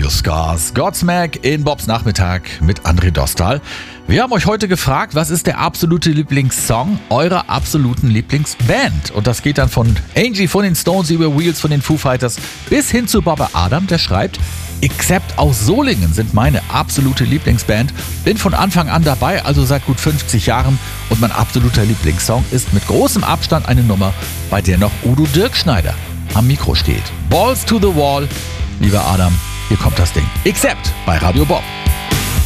Radio Scars. Godsmack in Bobs Nachmittag mit André Dostal. Wir haben euch heute gefragt, was ist der absolute Lieblingssong eurer absoluten Lieblingsband? Und das geht dann von Angie von den Stones über Wheels von den Foo Fighters bis hin zu Bobbe Adam, der schreibt: Except aus Solingen sind meine absolute Lieblingsband. Bin von Anfang an dabei, also seit gut 50 Jahren. Und mein absoluter Lieblingssong ist mit großem Abstand eine Nummer, bei der noch Udo Dirkschneider am Mikro steht. Balls to the Wall. Lieber Adam, hier kommt das Ding. Except bei Radio Bob.